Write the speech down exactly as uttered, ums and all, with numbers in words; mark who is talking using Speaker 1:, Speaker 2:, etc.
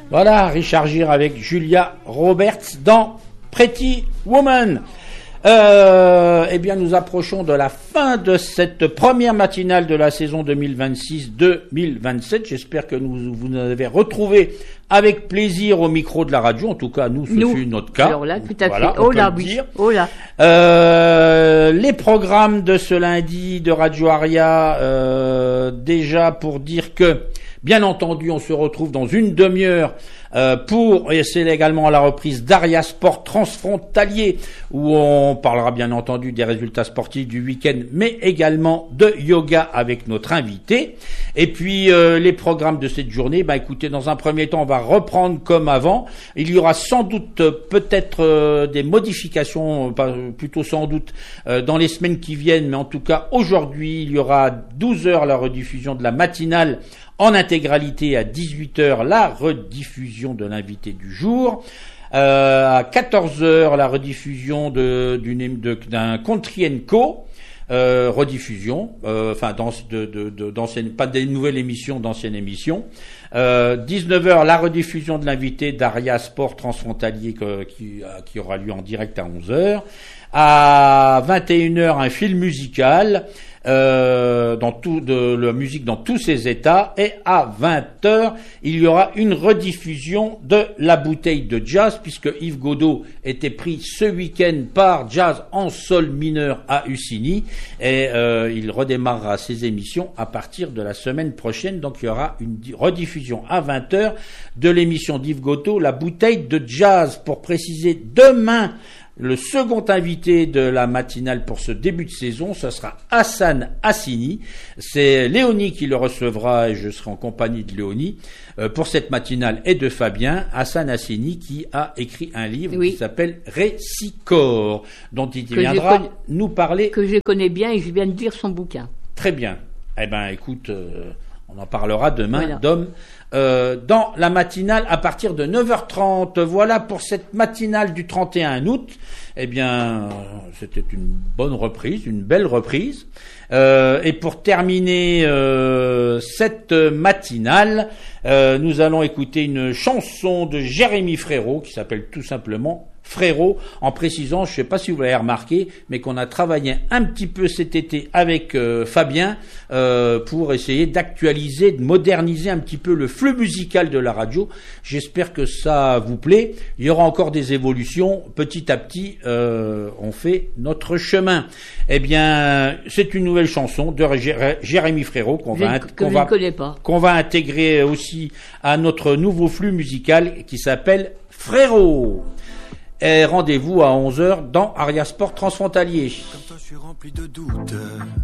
Speaker 1: Voilà, Richard Gere avec Julia Roberts dans Pretty Woman. Euh, eh bien, nous approchons de la fin de cette première matinale de la saison deux mille vingt-six deux mille vingt-sept. J'espère que nous vous nous avez retrouvés avec plaisir au micro de la radio. En tout cas, nous, ce
Speaker 2: nous.
Speaker 1: fut notre cas.
Speaker 2: Alors là, tout à
Speaker 1: voilà,
Speaker 2: fait. Oh là, oui. Oh là.
Speaker 1: Euh, les programmes de ce lundi de Radio Aria, euh, déjà pour dire que, bien entendu, on se retrouve dans une demi-heure euh, pour, et c'est également la reprise d'Aria Sport Transfrontalier, où on parlera bien entendu des résultats sportifs du week-end, mais également de yoga avec notre invité. Et puis euh, les programmes de cette journée, bah écoutez, dans un premier temps, on va reprendre comme avant. Il y aura sans doute euh, peut-être euh, des modifications, pas, plutôt sans doute, euh, dans les semaines qui viennent, mais en tout cas aujourd'hui, il y aura douze heures la rediffusion de la matinale en intégralité, à dix-huit heures la rediffusion de l'invité du jour. Euh, à quatorze heures la rediffusion de, d'une, de, d'un Country and Co. Euh, rediffusion, euh, enfin dans, de, de, de, d'anciennes, pas des nouvelles émissions, d'anciennes émissions. Euh, dix-neuf heures la rediffusion de l'invité d'Aria Sport Transfrontalier que, qui, qui aura lieu en direct à onze heures. À vingt et une heures un film musical. Euh, dans tout de la musique dans tous ses états, et à vingt heures il y aura une rediffusion de la bouteille de jazz, puisque Yves Godot était pris ce week-end par Jazz en sol mineur à Ussini, et euh, il redémarrera ses émissions à partir de la semaine prochaine. Donc il y aura une rediffusion à vingt heures de l'émission d'Yves Godot, la bouteille de jazz. Pour préciser, demain, le second invité de la matinale pour ce début de saison, ce sera Hassan Hassini. C'est Léonie qui le recevra, et je serai en compagnie de Léonie euh, pour cette matinale, et de Fabien. Hassan Hassini qui a écrit un livre oui. qui s'appelle Récicor, dont il que viendra connais, nous parler.
Speaker 2: Que je connais bien, et je viens de lire son bouquin.
Speaker 1: Très bien. Eh ben, écoute, euh, on en parlera demain, voilà. Dom. Euh, dans la matinale à partir de neuf heures trente. Voilà pour cette matinale du trente et un août. Eh bien, c'était une bonne reprise, une belle reprise. Euh, et pour terminer euh, cette matinale, euh, nous allons écouter une chanson de Jérémy Frérot qui s'appelle tout simplement Frérot, en précisant, je ne sais pas si vous l'avez remarqué, mais qu'on a travaillé un petit peu cet été avec euh, Fabien euh, pour essayer d'actualiser, de moderniser un petit peu le flux musical de la radio. J'espère que ça vous plaît. Il y aura encore des évolutions. Petit à petit, euh, on fait notre chemin. Eh bien, c'est une nouvelle chanson de Jé- Jérémy Frérot qu'on, va,
Speaker 2: que
Speaker 1: qu'on,
Speaker 2: je
Speaker 1: va,
Speaker 2: ne connais pas.
Speaker 1: qu'on va intégrer aussi à notre nouveau flux musical qui s'appelle Frérot. Et rendez-vous à onze heures dans Aria Sport Transfrontalier.
Speaker 3: Comme toi, je suis rempli de doutes.